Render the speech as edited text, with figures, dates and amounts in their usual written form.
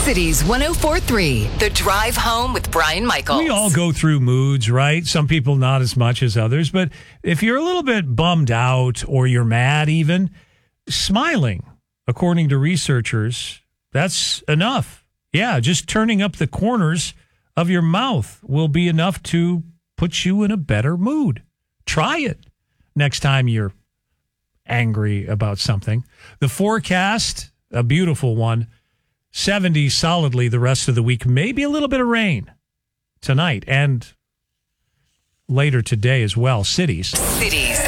Cities 104.3, The Drive Home with Brian Michaels. We all go through moods, right? Some people not as much as others. But if you're a little bit bummed out or you're mad even, smiling, according to researchers, that's enough. Yeah, just turning up the corners of your mouth will be enough to put you in a better mood. Try it next time you're angry about something. The forecast, a beautiful one, 70 solidly the rest of the week. Maybe a little bit of rain tonight and later today as well. Cities